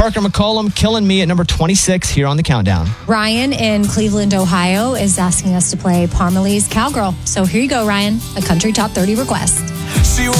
Parker McCollum, Killing Me at number 26 here on the countdown. Ryan in Cleveland, Ohio is asking us to play Parmalee's Cowgirl. So here you go, Ryan, a country top 30 request.